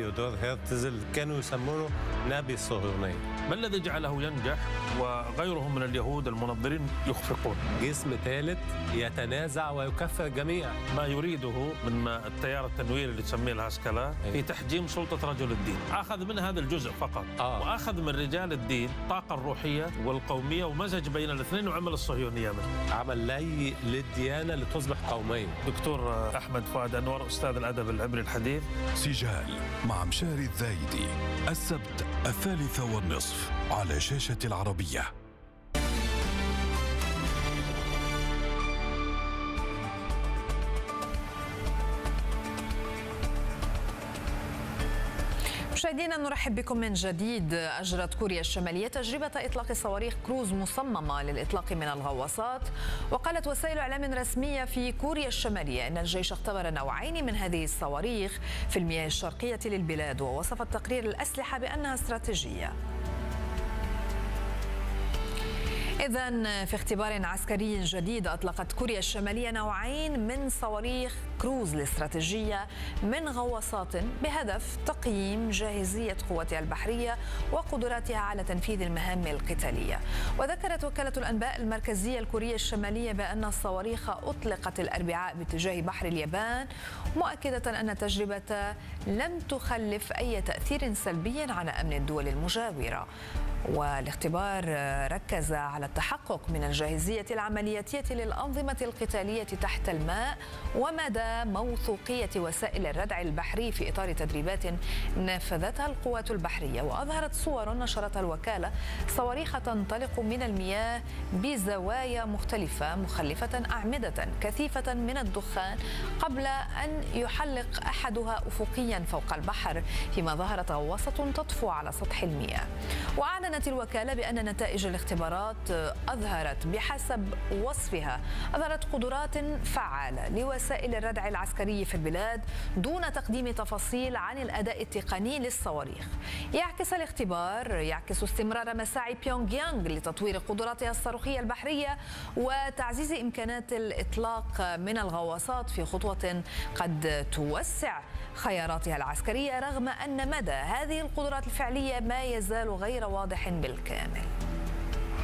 ثيودور هيرتزل كانوا يسمونه نبي الصهيونية. ما الذي جعله ينجح وغيرهم من اليهود المنظرين يخفقون؟ جسم ثالث يتنازع ويكفر الجميع. ما يريده من التيار التنويري اللي تسميه الهسكلة في تحجيم سلطة رجل الدين، أخذ من هذا الجزء فقط وأخذ من رجال الدين الطاقة الروحية والقومية ومزج بين الاثنين وعمل الصهيونية منه. عمل لي للديانة لتصبح قومية. دكتور أحمد فؤاد أنور أستاذ الأدب العبري الحديث. سجال مع مشاري الذايدي السبت 3:30 على شاشة العربية. مشاهدينا نرحب بكم من جديد. أجرت كوريا الشمالية تجربة إطلاق صواريخ كروز مصممة للإطلاق من الغواصات، وقالت وسائل إعلام رسمية في كوريا الشمالية أن الجيش اختبر نوعين من هذه الصواريخ في المياه الشرقية للبلاد، ووصف التقرير الأسلحة بأنها استراتيجية. إذن في اختبار عسكري جديد أطلقت كوريا الشمالية نوعين من صواريخ كروز الاستراتيجية من غواصات بهدف تقييم جاهزية قواتها البحرية وقدراتها على تنفيذ المهام القتالية. وذكرت وكالة الأنباء المركزية الكورية الشمالية بأن الصواريخ أطلقت الأربعاء باتجاه بحر اليابان، مؤكدة أن التجربة لم تخلف أي تأثير سلبي على أمن الدول المجاورة. والاختبار ركز على التحقق من الجاهزية العملياتية للأنظمة القتالية تحت الماء ومدى موثوقية وسائل الردع البحري في إطار تدريبات نفذتها القوات البحرية. وأظهرت صور نشرتها الوكالة صواريخ تنطلق من المياه بزوايا مختلفة مخلفة أعمدة كثيفة من الدخان قبل أن يحلق أحدها أفقيا فوق البحر، فيما ظهرت غواصة تطفو على سطح المياه. وأعلنت الوكالة بأن نتائج الاختبارات أظهرت بحسب وصفها قدرات فعالة لوسائل الردع العسكري في البلاد دون تقديم تفاصيل عن الأداء التقني للصواريخ. يعكس الاختبار استمرار مساعي بيونغ يانغ لتطوير قدراتها الصاروخية البحرية وتعزيز إمكانات الإطلاق من الغواصات في خطوة قد توسع خياراتها العسكرية، رغم أن مدى هذه القدرات الفعلية ما يزال غير واضح بالكامل.